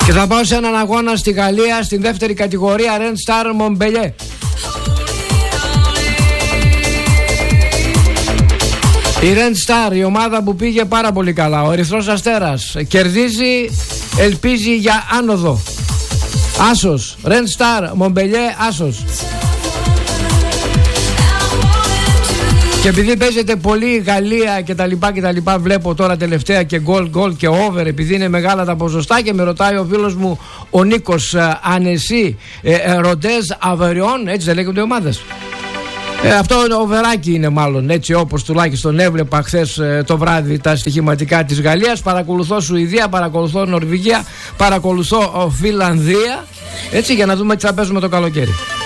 Και θα πάω σε έναν αγώνα στη Γαλλία, στην δεύτερη κατηγορία, Red Star Montpellier. Η Red Star, η ομάδα που πήγε πάρα πολύ καλά, ο Ερυθρός Αστέρας, κερδίζει, ελπίζει για άνοδο. Άσος, Red Star Montpellier, άσος. Και επειδή παίζεται πολύ Γαλλία και τα λοιπά, βλέπω τώρα τελευταία και γκολ και over, επειδή είναι μεγάλα τα ποσοστά, και με ρωτάει ο φίλος μου ο Νίκος, Ανεσί Ροντέζ Αβεριόν, έτσι δεν λέγονται οι ομάδες. Αυτό οβεράκι είναι μάλλον, έτσι όπως τουλάχιστον έβλεπα χθες το βράδυ τα στοιχηματικά της Γαλλίας. Παρακολουθώ Σουηδία, παρακολουθώ Νορβηγία, παρακολουθώ Φιλανδία, έτσι, για να δούμε τι θα παίζουμε το καλοκαίρι.